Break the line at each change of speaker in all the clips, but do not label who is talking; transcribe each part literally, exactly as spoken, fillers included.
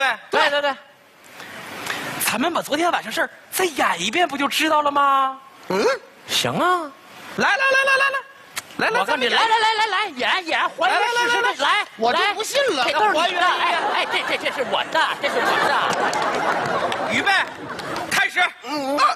对对对对，咱们把昨天晚上事儿再演一遍，不就知道了吗？
嗯，
行啊，来来来来来来。来来，
我告诉你，来来来来来，演演还原事实的，来，
我就不信了，
这都是你的，哎哎，这这这是我的，这是我
的。预备，开始。
嗯啊，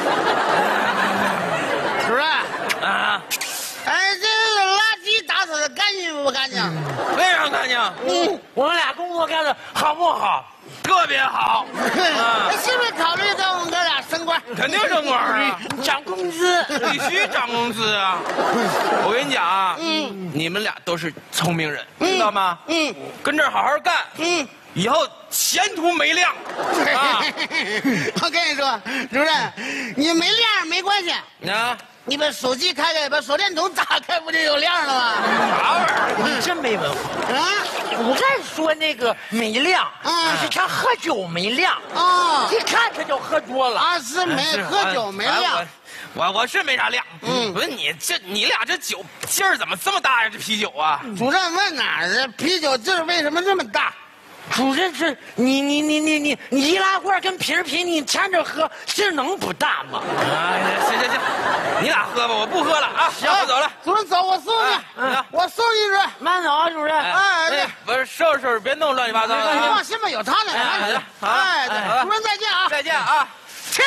主任啊，哎，这垃圾打扫的干净不干净？
非常干净。
嗯，我们俩工作干的好不好？
特别好。
啊，是不是考虑跟我们哥俩升官？
肯定升官啊，
涨工资，
必须涨工资啊！我跟你讲啊，嗯，你们俩都是聪明人，知道吗？嗯，跟这儿好好干，嗯，以后前途没亮。啊，
我跟你说，主任，你没亮没关系
啊。
你把手机开开，把手电筒打开，不就有亮了吗？
啥玩意儿？
你真没文化
啊！
我再说那个没亮，啊，是他喝酒没亮啊，一看他就喝多了
啊，是没喝酒没亮。
我我是没啥亮，嗯，不是你这你俩这酒劲儿怎么这么大呀？这啤酒啊！
主任问哪儿？这啤酒劲儿为什么这么大？
主任是你你你你你你易拉罐跟瓶啤你掺着喝，劲儿能不大吗？
啊，行行行，你俩喝吧，我不喝了啊。
行，
我走了。
主任走，我送你。嗯，我送你一准。
慢走啊，主任。
哎，
不是收拾收拾，别弄乱七八糟的。
你放心吧，有他呢。
哎，
哎，主任再见啊！
再见啊！
停！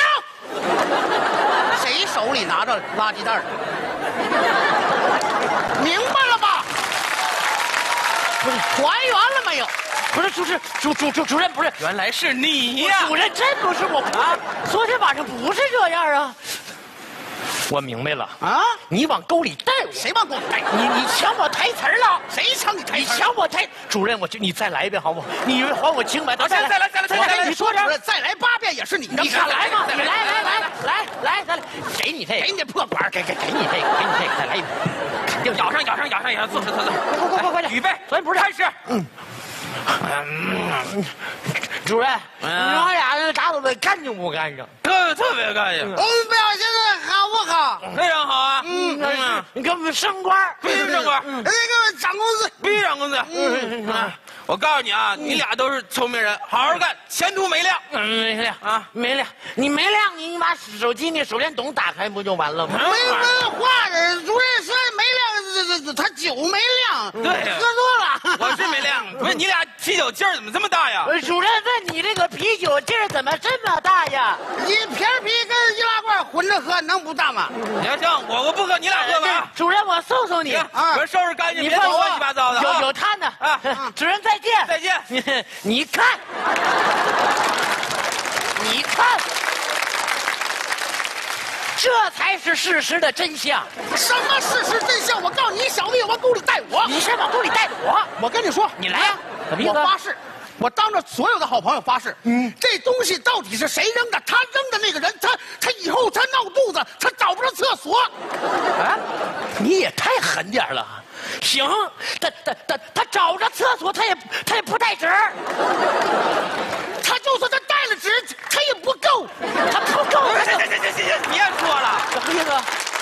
谁手里拿着垃圾袋？明白了吧？不是还原了没有？
不是，主持主主主主任不是，
原来是你呀！
主任真不是我啊！昨天晚上不是这样啊！我明白了啊！你往沟里带我，
谁往沟里带？
你你抢我台词了！
谁抢你台词？
你抢我台！主任，我就你再来一遍好不好？你还我清白！
好，再来再来再来再来！
你说这
再来八遍也是你的。
你看来嘛！你来来来来来再来，给你这个，
给你这破管，
给给给你这个，给你这个，再来一遍。
肯定咬上咬上咬上咬上，坐坐坐坐，
快快快快点！
预备，
昨天不是
开始。嗯。
嗯，主任，你们俩那打扫的干净不干净？
特特别干净。
我们表现的好不好？
非常好啊。
嗯嗯，你给我们升官，
必须升官。
人家给我涨工资，
必须涨工资。嗯，我告诉你啊，你俩都是聪明人，好好干，前途没亮。
嗯，没亮啊，没亮。你没亮，你你把手机那手电筒打开不就完了吗？
没文化的主任说没亮，这这他酒没亮，
对，
喝多了。
我是没亮，不是你俩啤酒劲儿怎么这么大呀？
主任问你这个啤酒劲儿怎么这么大呀？
你瓶啤跟易拉罐混着喝，能不大吗？
行行，我我不喝，你俩喝吧。
主任，我送送你，
啊，我收拾干净，别弄乱七八糟的。
有有他呢啊！主任再见，
再见。
你你看，你看。这才是事实的真相。
什么事实真相？我告诉你，小子往沟里带我！
你先往沟里带我！
我跟你说，
你来呀！
我发誓，我当着所有的好朋友发誓，嗯，这东西到底是谁扔的？他扔的那个人，他他以后他闹肚子，他找不着厕所。
啊，你也太狠点了。行，他他他他找着厕所，他也他也不带纸。
他就算他带了纸，他也不够，
他不够。
行行行行行，别说了，
什么意思？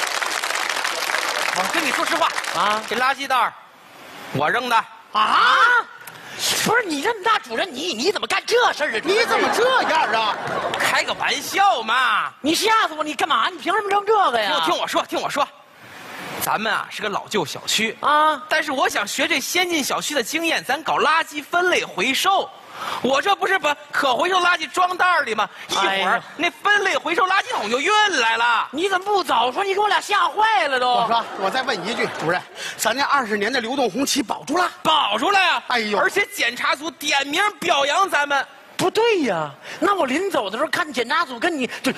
我跟你说实话啊，这垃圾袋我扔的
啊。不是你这么大主任，你你怎么干这事儿啊？
你怎么这样啊？
开个玩笑嘛！
你吓死我！你干嘛？你凭什么扔这个呀？
听我说，听我说，咱们啊是个老旧小区
啊，
但是我想学这先进小区的经验，咱搞垃圾分类回收。我这不是把可回收垃圾装袋里吗？一会儿、哎、那分类回收垃圾桶就运来了。
你怎么不早说？你给我俩吓坏了都。
我说，我再问一句，主任，咱这二十年的流动红旗保住了？
保住了呀！
哎呦，
而且检查组点名表扬咱们。
不对呀，那我临走的时候看检查组跟你就，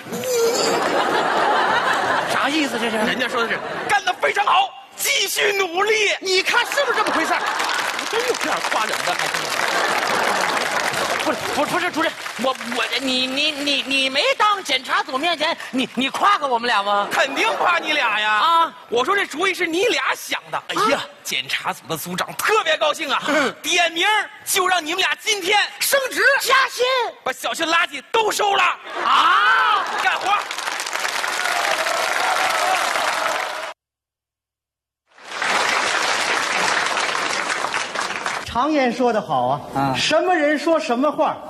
啥意思这是？
人家说的是干得非常好，继续努力。
你看是不是这么回事？
真有这样夸人的，还是？不是不是不是主任，我我你你你你没当检查组面前，你你夸过我们俩吗？
肯定夸你俩呀！啊，我说这主意是你俩想的。哎呀，啊、检查组的组长特别高兴啊，嗯、点名就让你们俩今天
升职
加薪，
把小区垃圾都收了
啊！
干活。
常言说得好啊，啊，什么人说什么话。